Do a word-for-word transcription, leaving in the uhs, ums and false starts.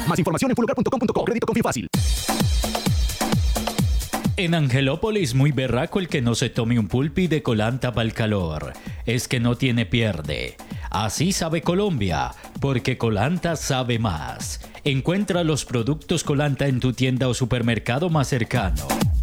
Más información en full lugar punto com punto co. Crédito Confío Fácil. En Angelópolis, muy berraco el que no se tome un pulpi de colanta pa'l calor. Es que no tiene pierde. Así sabe Colombia, porque Colanta sabe más. Encuentra los productos Colanta en tu tienda o supermercado más cercano.